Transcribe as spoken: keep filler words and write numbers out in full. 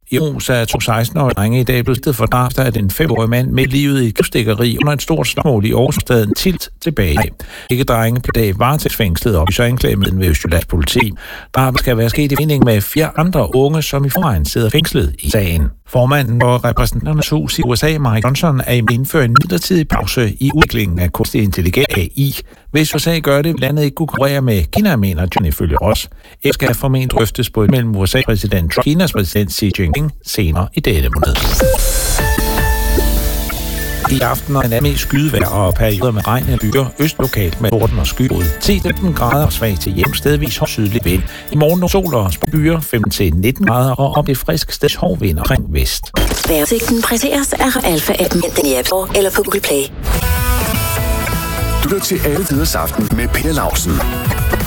I Odense er to seksten-årige drenge i dag blevet stillet for drab, af en fem-årig mand med livet i et knivstikkeri under et stort slagsmål i Aarhusstaden Tilt tilbage. Ikke drenge på dag varetægtsfængslet op i anklagemedlen ved Østjyllands politi. Drabet skal være sket i forening med fire andre unge, som i forvejen sidder fængslet i sagen. Formanden for repræsentanternes hus i U S A, Mike Johnson, er indført en midlertidig pause i udviklingen af kunstig intelligens A I. Hvis U S A gør det, vil landet ikke kunne konkurrere med Kina, mener John ifølge Ross. Det skal formentlig drøftes på mellem U S A-præsident Trump og Kinas præsident Xi Jinping senere i denne måned. I aften er det mest skydevejr og perioder med regn og byer, østlokalt med torden og skybrud. ti til femten grader og svag til hjem, stedvis hård sydlig vind. I morgen og sol og byer femten til nitten grader og om det frisk steds hård vind omkring vest. Vejrudsigten præsenteres af Alfa-appen. Den i App Store eller på Google Play. Du lytter til Alle Tiders Aften med Peter Lausen.